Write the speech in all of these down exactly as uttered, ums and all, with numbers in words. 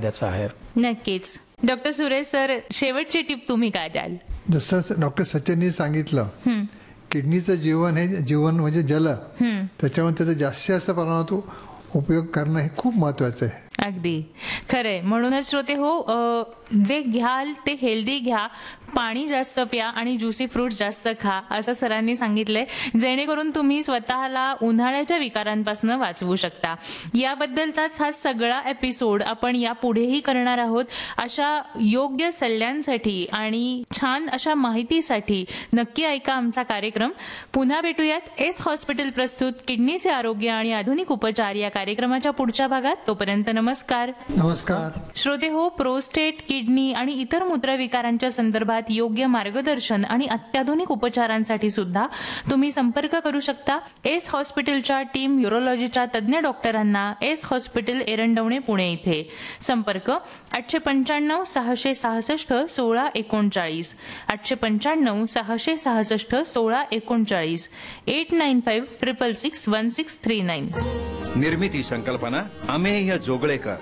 फायद्याचा आहे. नक्कीच. डॉक्टर सुरेश सर, शेवटची टिप तुम्ही काय द्याल? जसं डॉक्टर सचिननी सांगितलं, हं, किडनीचं जीवन हे जीवन म्हणजे जल, हं. त्याच्यामुळे त्याचा जास्तीत जास्त प्रमाणात उपयोग करणं हे खूप महत्वाचं आहे. अगदी खरंय. म्हणूनच श्रोते हो, अ, जे घ्याल ते हेल्दी घ्या, पाणी जास्त प्या आणि ज्युसी फ्रूट जास्त खा, असं सरांनी सांगितलंय, जेणेकरून तुम्ही स्वतःला उन्हाळ्याच्या विकारांपासून वाचवू शकता. याबद्दलचाच हा सगळा एपिसोड आपण यापुढेही करणार आहोत. अशा योग्य सल्ल्यांसाठी आणि छान अशा माहितीसाठी नक्की ऐका आमचा कार्यक्रम. पुन्हा भेटूयात एस हॉस्पिटल प्रस्तुत किडनीचे आरोग्य आणि आधुनिक उपचार या कार्यक्रमाच्या पुढच्या भागात. तोपर्यंत नमस्कार. नमस्कार. श्रोते हो, प्रोस्टेट, किडनी आणि इतर मूत्रविकारांच्या संदर्भात योग्य मार्गदर्शन आणि अत्याधुनिक उपचारांसाठी सुद्धा तुम्ही संपर्क करू शकता एस हॉस्पिटलच्या टीम यूरोलॉजीच्या तज्ज्ञ डॉक्टरांना. एस हॉस्पिटल एरंडवणे, पुणे इथे. संपर्क आठशे पंच्याण्णव सहाशे सहासष्ट सोळा एकोणचाळीस, आठशे पंच्याण्णव सहाशे सहासष्ट सोळा एकोणचाळीस, eight nine five triple six one six three nine. निर्मिती संकल्पना अमेय जोगळेकर.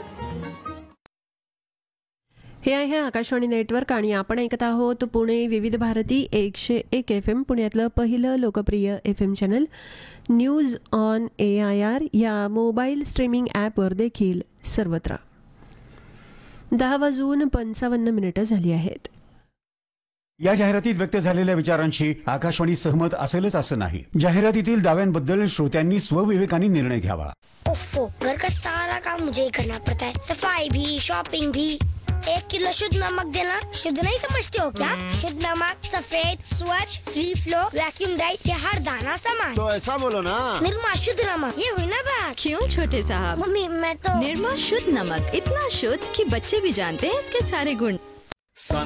हे आहे आकाशवाणी नेटवर्क आणि आपण ऐकत आहोत पुणे विविध भारती एकशे एक एफ एम, पुण्यातलं पहिलं लोकप्रिय F M channel news on A I R या मोबाईल स्ट्रीमिंग ॲपवर देखील सर्वत्र. दहा वाजून पंचावन्न मिनिटं झाली आहेत. या जाहिरातीत व्यक्त झालेल्या विचारांशी आकाशवाणी सहमत असेलच असं नाही. जाहिरातीतील दाव्यांबद्दल श्रोत्यांनी स्वविवेकाने निर्णय घ्यावा. ओफो, घर का सारा काम मुझे ही करना पड़ता है, सफाई भी, शॉपिंग भी. एक किलो शुद्ध नमक देना. शुद्ध नहीं समझते हो क्या? शुद्ध नमक सफेद, स्वच्छ, फ्री फ्लो, वैक्यूम ड्राइड के हर दाना समान. तो ऐसा बोलो ना, निर्मा शुद्ध नमक. ये हुई ना बात. क्यों छोटे साहब? मम्मी मैं तो निर्मा शुद्ध नमक इतना शुद्ध कि बच्चे भी जानते हैं इसके सारे गुण.